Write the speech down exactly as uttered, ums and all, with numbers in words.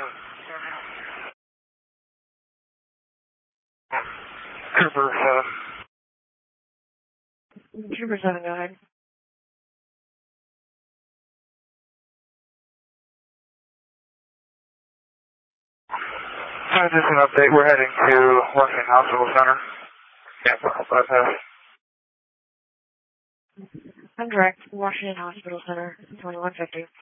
Trooper seven. Trooper seven, go ahead. Uh, just an update. We're heading to Washington Hospital Center. Yeah, bypass. I'm direct. Washington Hospital Center, twenty-one fifty.